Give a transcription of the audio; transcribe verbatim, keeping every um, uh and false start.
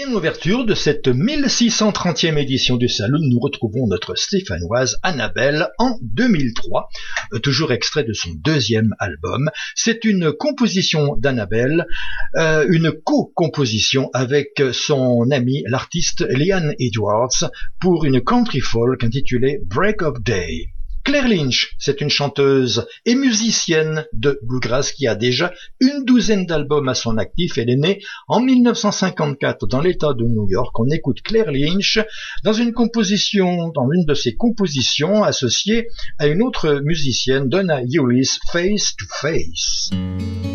Et en ouverture de cette mille six cent trentième édition du Saloon, nous retrouvons notre stéphanoise Annabelle en deux mille trois, euh, toujours extrait de son deuxième album. C'est une composition d'Annabelle, euh, une co-composition avec son ami l'artiste Leanne Edwards pour une country folk intitulée Break of Day. Claire Lynch, c'est une chanteuse et musicienne de bluegrass qui a déjà une douzaine d'albums à son actif. Elle est née en mille neuf cent cinquante-quatre dans l'État de New York. On écoute Claire Lynch dans une composition, dans une de ses compositions associée à une autre musicienne, Donna Hewis, Face to Face.